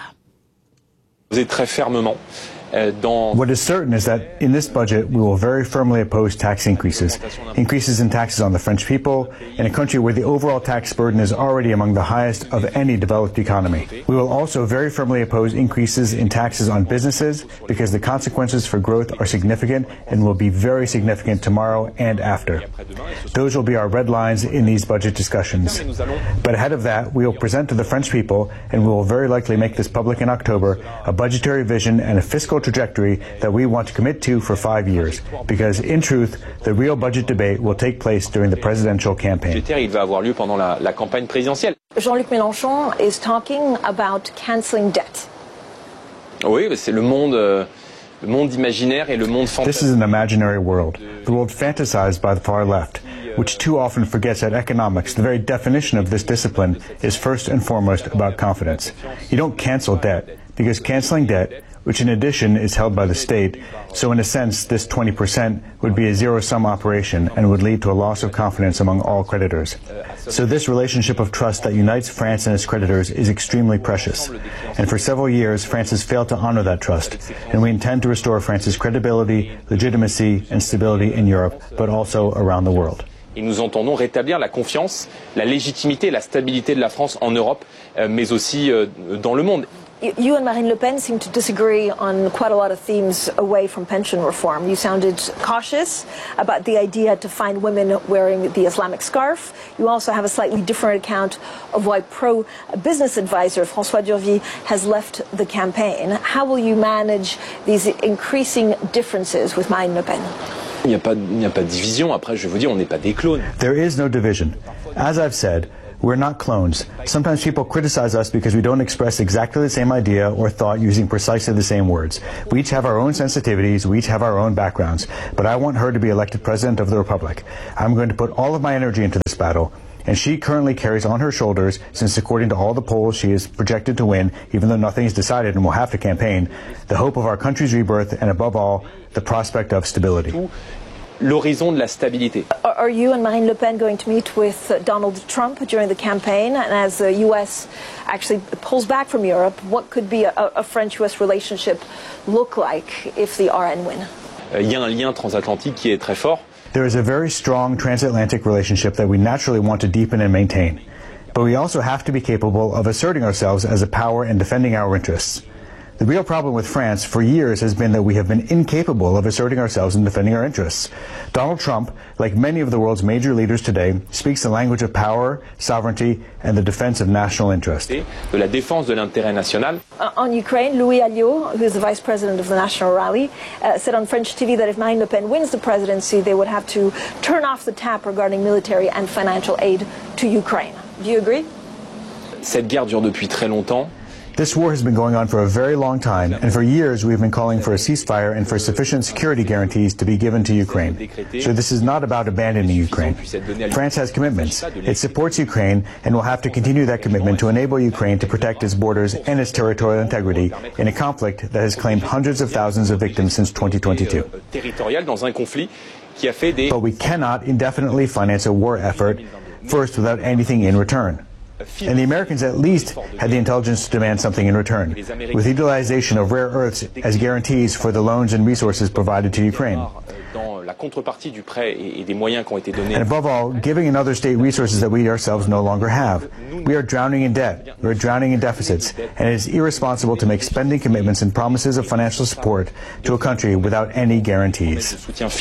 What is certain is that in this budget, we will very firmly oppose tax increases. Increases in taxes on the French people, in a country where the overall tax burden is already among the highest of any developed economy. We will also very firmly oppose increases in taxes on businesses, because the consequences for growth are significant and will be very significant tomorrow and after. Those will be our red lines in these budget discussions. But ahead of that, we will present to the French people, and we will very likely make this public in October, a budgetary vision and a fiscal trajectory that we want to commit to for 5 years, because in truth, the real budget debate will take place during the presidential campaign. Jean-Luc Mélenchon is talking about cancelling debt. This is an imaginary world, the world fantasized by the far left, which too often forgets that economics, the very definition of this discipline, is first and foremost about confidence. You don't cancel debt, because canceling debt, which in addition is held by the state. So in a sense, this 20% would be a zero-sum operation and would lead to a loss of confidence among all creditors. So this relationship of trust that unites France and its creditors is extremely precious. And for several years, France has failed to honor that trust. And we intend to restore France's credibility, legitimacy, and stability in Europe, but also around the world. Et nous entendons rétablir la confiance, la légitimité et la stabilité de la France en Europe, mais aussi dans le monde. You and Marine Le Pen seem to disagree on quite a lot of themes away from pension reform. You sounded cautious about the idea to find women wearing the Islamic scarf. You also have a slightly different account of why pro-business advisor François Durville has left the campaign. How will you manage these increasing differences with Marine Le Pen? Il n'y a pas de division. Après, je vais vous dire, on n'est pas des clones. There is no division. As I've said, we're not clones. Sometimes people criticize us because we don't express exactly the same idea or thought using precisely the same words. We each have our own sensitivities, we each have our own backgrounds. But I want her to be elected President of the Republic. I'm going to put all of my energy into this battle. And she currently carries on her shoulders, since according to all the polls she is projected to win, even though nothing is decided and will have to campaign, the hope of our country's rebirth and above all, the prospect of stability. L'horizon de la stabilité. Are you and Marine Le Pen going to meet with Donald Trump during the campaign? And as the U.S. actually pulls back from Europe, what could be a French-U.S. relationship look like if the RN win? Il y a un lien transatlantique qui est très fort. There is a very strong transatlantic relationship that we naturally want to deepen and maintain. But we also have to be capable of asserting ourselves as a power and defending our interests. The real problem with France for years has been that we have been incapable of asserting ourselves and defending our interests. Donald Trump, like many of the world's major leaders today, speaks the language of power, sovereignty, and the defense of national interest. De la défense de l'intérêt national. On Ukraine, Louis Alliot, who is the vice president of the National Rally, said on French TV that if Marine Le Pen wins the presidency, they would have to turn off the tap regarding military and financial aid to Ukraine. Do you agree? Cette guerre dure depuis très longtemps. This war has been going on for a very long time, and for years we've been calling for a ceasefire and for sufficient security guarantees to be given to Ukraine. So this is not about abandoning Ukraine. France has commitments. It supports Ukraine and will have to continue that commitment to enable Ukraine to protect its borders and its territorial integrity in a conflict that has claimed hundreds of thousands of victims since 2022. But we cannot indefinitely finance a war effort, first without anything in return. And the Americans at least had the intelligence to demand something in return, with utilization of rare earths as guarantees for the loans and resources provided to Ukraine. And above all, giving another state resources that we ourselves no longer have. We are drowning in debt, we are drowning in deficits, and it is irresponsible to make spending commitments and promises of financial support to a country without any guarantees.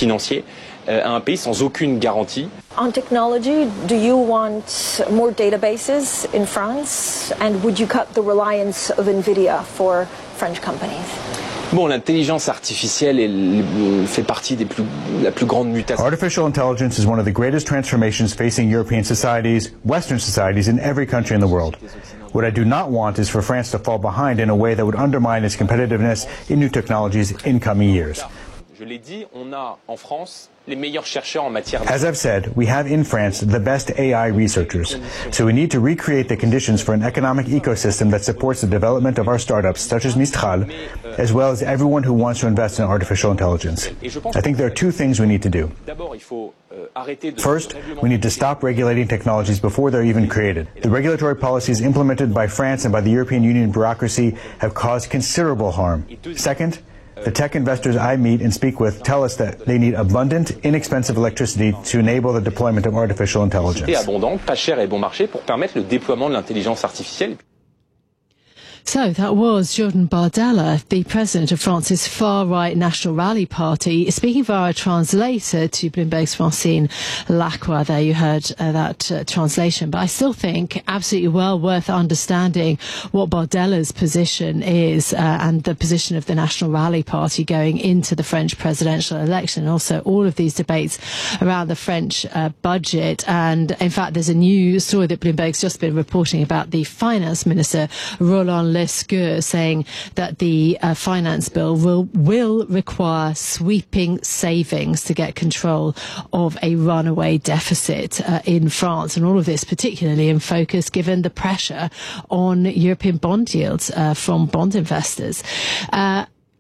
On technology, do you want more databases in France? And would you cut the reliance of NVIDIA for French companies? Bon, l'intelligence artificielle fait partie des la plus grande mutation. Artificial intelligence is one of the greatest transformations facing European societies, Western societies, in every country in the world. What I do not want is for France to fall behind in a way that would undermine its competitiveness in new technologies in coming years. Je l'ai dit, on a en France les meilleurs chercheurs en matière. As I've said, we have in France the best AI researchers. So we need to recreate the conditions for an economic ecosystem that supports the development of our startups, such as Mistral, as well as everyone who wants to invest in artificial intelligence. I think there are two things we need to do. First, we need to stop regulating technologies before they're even created. The regulatory policies implemented by France and by the European Union bureaucracy have caused considerable harm. Second, the tech investors I meet and speak with tell us that they need abundant, inexpensive electricity to enable the deployment of artificial intelligence. Abondante, pas cher et bon marché pour permettre le déploiement de l'intelligence artificielle. So that was Jordan Bardella, the president of France's far-right National Rally Party, speaking via a translator to Bloomberg's Francine Lacroix. There you heard that translation. But I still think absolutely well worth understanding what Bardella's position is and the position of the National Rally Party going into the French presidential election, and also all of these debates around the French budget. And in fact, there's a new story that Bloomberg's just been reporting about the finance minister, Roland Lescure, saying that the finance bill will require sweeping savings to get control of a runaway deficit in France, and all of this particularly in focus given the pressure on European bond yields from bond investors.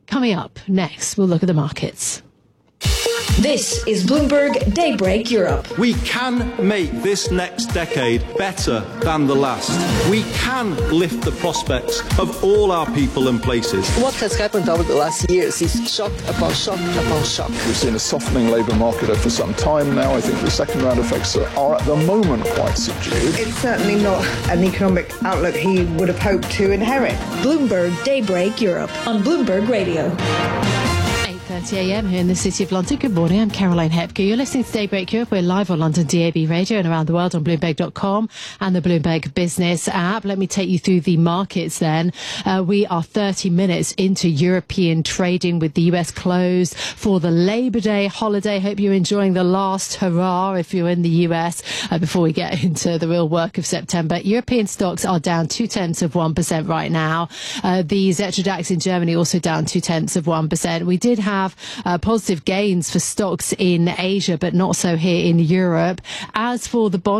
Coming up next, we'll look at the markets. This is Bloomberg Daybreak Europe. We can make this next decade better than the last. We can lift the prospects of all our people and places. What has happened over the last years is shock upon shock upon shock. We've seen a softening labour market for some time now. I think the second round effects are at the moment quite subdued. It's certainly not an economic outlook he would have hoped to inherit. Bloomberg Daybreak Europe on Bloomberg Radio. 8:30 a.m. here in the City of London. Good morning, I'm Caroline Hepker. You're listening to Daybreak Europe. We're live on London DAB Radio and around the world on Bloomberg.com and the Bloomberg Business app. Let me take you through the markets then. We are 30 minutes into European trading with the US closed for the Labor Day holiday. Hope you're enjoying the last hurrah if you're in the US before we get into the real work of September. European stocks are down 0.2% right now. The Xetra DAX in Germany also down 0.2%. We did have positive gains for stocks in Asia, but not so here in Europe. As for the bond